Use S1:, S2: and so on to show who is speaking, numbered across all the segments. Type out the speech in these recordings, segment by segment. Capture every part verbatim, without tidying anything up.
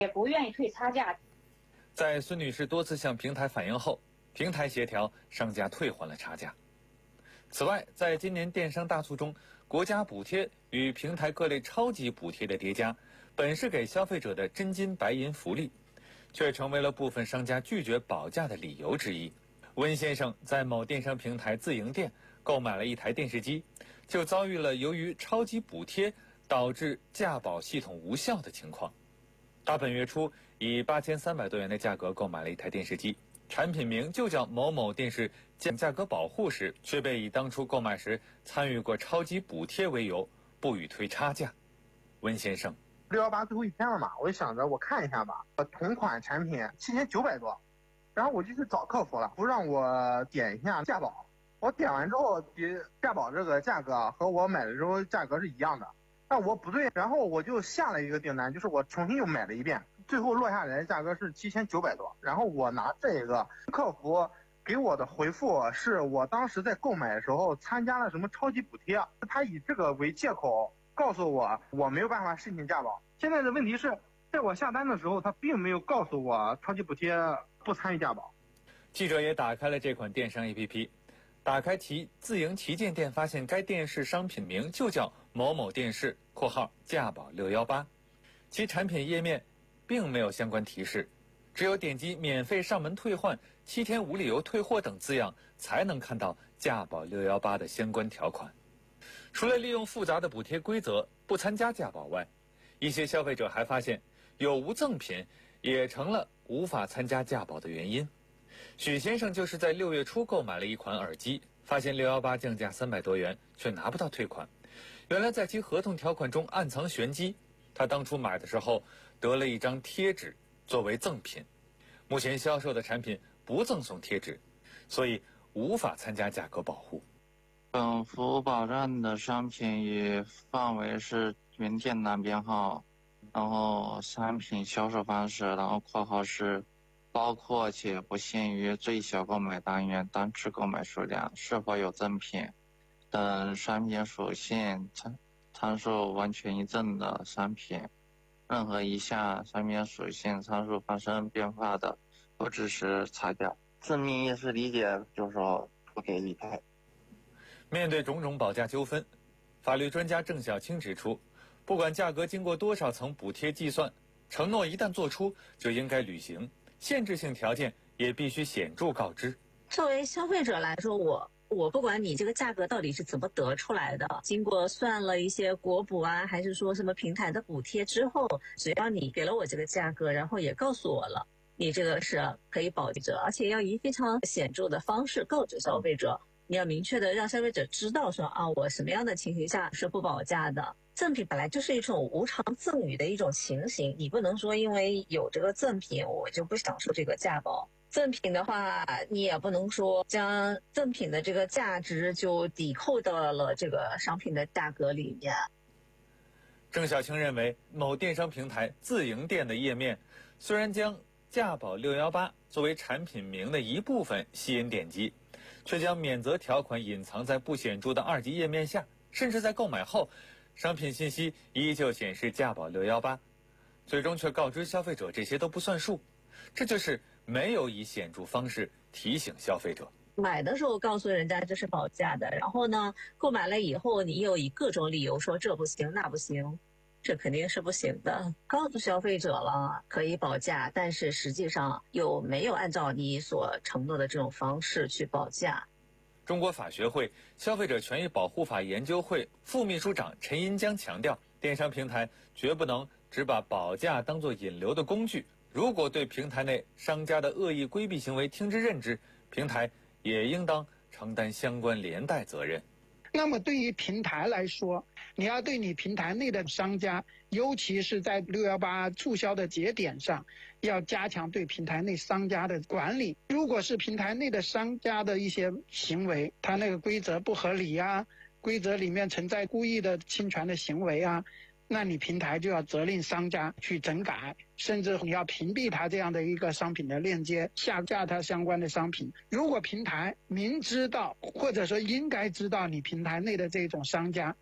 S1: 也不愿意退差价。
S2: 在孙女士多次向平台反映后，平台协调商家退还了差价。此外，在今年电商大促中，国家补贴与平台各类超级补贴的叠加，本是给消费者的真金白银福利，却成为了部分商家拒绝保价的理由之一。温先生在某电商平台自营店购买了一台电视机，就遭遇了由于超级补贴导致价保系统无效的情况。他本月初以八千三百多元的价格购买了一台电视机，产品名就叫某某电视，价格保护时却被以当初购买时参与过超级补贴为由不予退差价。温先生，
S3: 六幺八最后一天了嘛，我就想着我看一下吧，同款产品七千九百多，然后我就去找客服了，不让我点一下价保。我点完之后，价保这个价格和我买的时候价格是一样的，但我不对，然后我就下了一个订单，就是我重新又买了一遍，最后落下来的价格是七千九百多。然后我拿这个客服给我的回复是我当时在购买的时候参加了什么超级补贴，他以这个为借口告诉我我没有办法申请价保。现在的问题是，在我下单的时候，他并没有告诉我超级补贴不参与价保。
S2: 记者也打开了这款电商 A P P， 打开其自营旗舰店，发现该电视商品名就叫某某电视（括号价保六幺八），其产品页面并没有相关提示，只有点击免费上门退换、七天无理由退货等字样，才能看到价保六幺八的相关条款。除了利用复杂的补贴规则不参加价保外，一些消费者还发现有无赠品也成了无法参加价保的原因。许先生就是在六月初购买了一款耳机，发现六幺八降价三百多元，却拿不到退款。原来在其合同条款中暗藏玄机，他当初买的时候得了一张贴纸作为赠品，目前销售的产品不赠送贴纸，所以无法参加价格保护。
S4: 本服务保障的商品与范围是原电缆编号，然后商品销售方式，然后括号是包括且不限于最小购买单元、单次购买数量、是否有赠品等商品属性参参数完全一致的商品，任何一项商品属性参数发生变化的，不支持裁掉。字面意思理解就是说不给理赔。
S2: 面对种种保价纠纷，法律专家郑晓青指出，不管价格经过多少层补贴计算，承诺一旦做出就应该履行，限制性条件也必须显著告知。
S5: 作为消费者来说，我我不管你这个价格到底是怎么得出来的，经过算了一些国补啊，还是说什么平台的补贴之后，只要你给了我这个价格，然后也告诉我了，你这个是可以保值，而且要以非常显著的方式告知消费者。你要明确的让消费者知道说啊，我什么样的情形下是不保价的。赠品本来就是一种无偿赠与的一种情形，你不能说因为有这个赠品我就不享受这个价保。赠品的话，你也不能说将赠品的这个价值就抵扣到了这个商品的价格里面。
S2: 郑晓青认为，某电商平台自营店的页面虽然将价保六幺八作为产品名的一部分吸引点击，却将免责条款隐藏在不显著的二级页面下，甚至在购买后，商品信息依旧显示价保六幺八，最终却告知消费者这些都不算数，这就是没有以显著方式提醒消费者。
S5: 买的时候告诉人家这是保价的，然后呢，购买了以后你又以各种理由说这不行那不行，这肯定是不行的。告诉消费者了可以保价，但是实际上又没有按照你所承诺的这种方式去保价。
S2: 中国法学会消费者权益保护法研究会副秘书长陈银江强调，电商平台绝不能只把保价当作引流的工具，如果对平台内商家的恶意规避行为听之任之，平台也应当承担相关连带责任。
S6: 那么对于平台来说，你要对你平台内的商家，尤其是在六幺八促销的节点上，要加强对平台内商家的管理。如果是平台内的商家的一些行为，他那个规则不合理啊，规则里面存在故意的侵权的行为啊，那你平台就要责令商家去整改，甚至你要屏蔽他这样的一个商品的链接，下架他相关的商品。如果平台明知道或者说应该知道你平台内的这种商家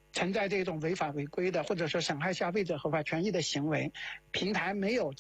S6: 存在这种违法违规的，或者说损害消费者合法权益的行为，平台没有